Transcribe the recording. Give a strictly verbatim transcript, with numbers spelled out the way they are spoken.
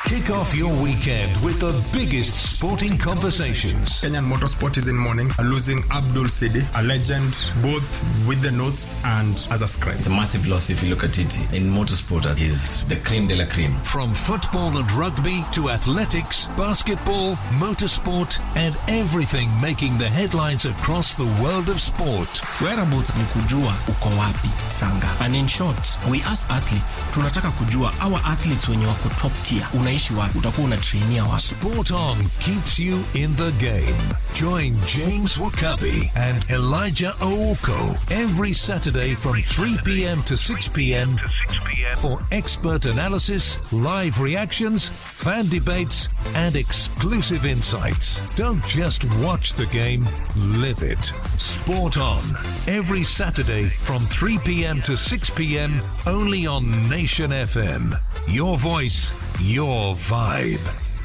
Kick off your weekend with the biggest sporting conversations. Kenyan motorsport is in mourning, losing Abdul Sidi, a legend both with the notes and as a scribe. It's a massive loss if you look at it. In motorsport, he's the creme de la creme. From football and rugby to athletics, basketball, motorsport, and everything making the headlines across the world of sport. Whereabouts ni kujua uko wapi sanga. And in short, we ask athletes, tunataka kujua our athletes wenye wako top tier. Unaishi wapi? Utakuwa unatrainia wapi? Sport On keeps you in the game. Join James Wakabi and Elijah Ouko every Saturday from three p.m. to six p.m. for expert analysis, live reactions, fan debates, and exclusive insights. Don't just watch the game, live it. Sport On, every Saturday from three p.m. to six p.m. only on Nation F M. Your voice, your vibe.